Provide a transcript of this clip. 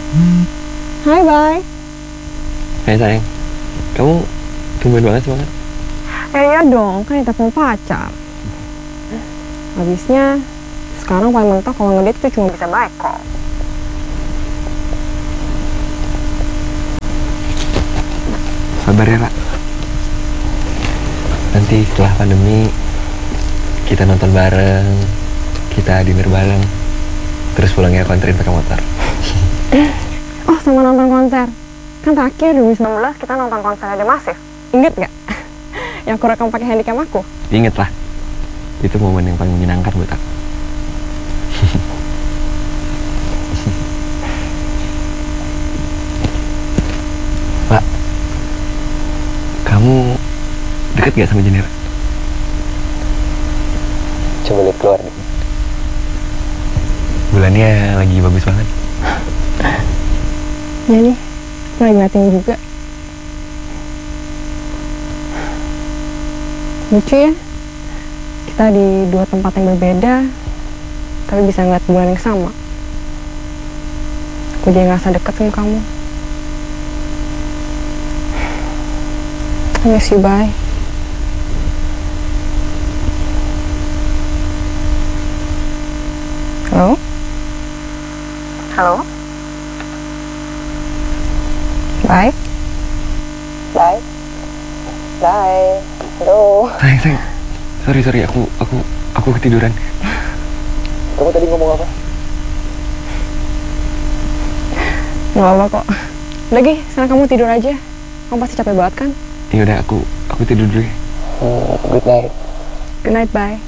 Hai, bye. Hai sayang, kamu tumben banget semangat. Iya dong, kan kita mau pacar. Habisnya, sekarang paling mentok kalau ngedate tuh cuma bisa baik kok. Sabar ya Pak. Nanti setelah pandemi, kita nonton bareng, kita dinner bareng, terus pulangnya aku anterin pakai motor. Oh, sama nonton konser. Kan terakhir 2019 kita nonton konser ada Masif. Ingat nggak? Yang aku rekam pakai handycam aku. Ingat lah, itu momen yang paling menyenangkan buat aku. Pak, kamu deket gak sama Jenera? Coba lihat keluar nih. Bulannya lagi bagus banget. Ya nih, aku lagi ngeliatin juga. Lucu ya, kita di dua tempat yang berbeda, tapi bisa ngeliat bulan yang sama. Aku jadi ngerasa deket sama kamu. I miss you, bye. Halo? Halo? Bye? Bye? Bye? Halo? Sayang, sorry, aku ketiduran. Kamu tadi ngomong apa? Nggak apa kok. Lagi, sekarang kamu tidur aja. Kamu pasti capek banget kan? Ya udah, aku tidur dulu ya. Good night. Good night, bye.